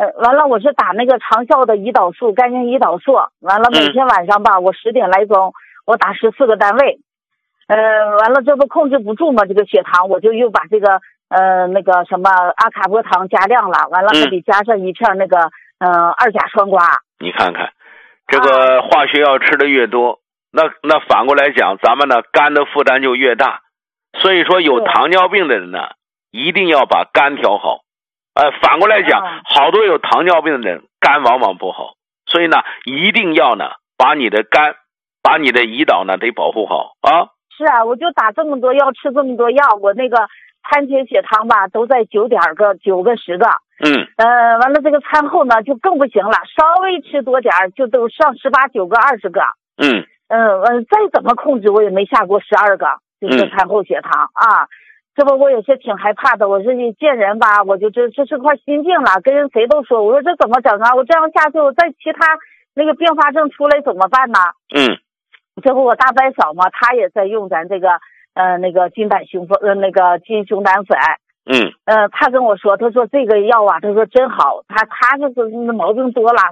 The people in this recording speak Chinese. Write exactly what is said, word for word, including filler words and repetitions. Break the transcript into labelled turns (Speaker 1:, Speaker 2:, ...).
Speaker 1: 呃，完了我是打那个长效的胰岛素，肝炎胰岛素，完了每天晚上吧，嗯、我十点来钟，我打十四个单位，呃，完了这不控制不住嘛，这个血糖，我就又把这个呃那个什么阿卡波糖加量了，完了还得加上一片那个嗯、呃、二甲双胍。
Speaker 2: 你看看，这个化学药吃的越多，那那反过来讲，咱们呢肝的负担就越大，所以说有糖尿病的人呢，一定要把肝调好。呃，反过来讲，好多有糖尿病的人肝往往不好，所以呢，一定要呢把你的肝，把你的胰岛呢得保护好啊。
Speaker 1: 是啊，我就打这么多药，吃这么多药，我那个餐前血糖吧都在九点个九个十个。
Speaker 2: 嗯。
Speaker 1: 呃，完了这个餐后呢就更不行了，稍微吃多点就都上十八九个二十个。
Speaker 2: 嗯。
Speaker 1: 嗯呃，再怎么控制我也没下过十二个，就是餐后血糖、嗯、啊。这不我也是挺害怕的，我是一见人吧，我就这这是块心病了，跟人谁都说，我说这怎么整啊？我这样下去，我再其他那个并发症出来怎么办呢？
Speaker 2: 嗯，
Speaker 1: 这不我大伯嫂嘛，她也在用咱这个呃那个金胆雄呃那个金熊胆粉。
Speaker 2: 嗯，
Speaker 1: 呃，她跟我说，她说这个药啊，她说真好，她她就是毛病多了。